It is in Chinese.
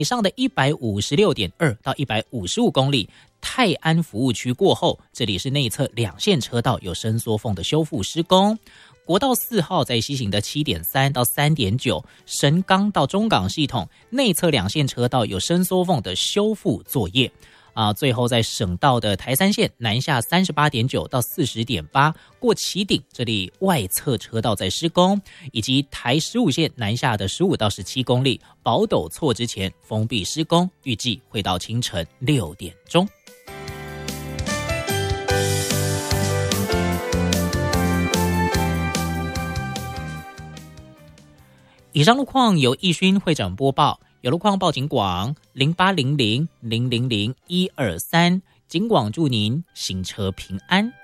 以上的156.2到155公里，泰安服务区过后，这里是内侧两线车道有伸缩缝的修复施工。国道4号在西行的7.3到3.9，神冈到中港系统内侧两线车道有伸缩缝的修复作业。最后在省道的台三线南下38.9到40.8过旗顶，这里外侧车道在施工，以及台15线南下的15到17公里宝斗错之前封闭施工，预计会到清晨6点钟。以上路况由义勋会长播报，有路况报警广0800000123，警广祝您行车平安。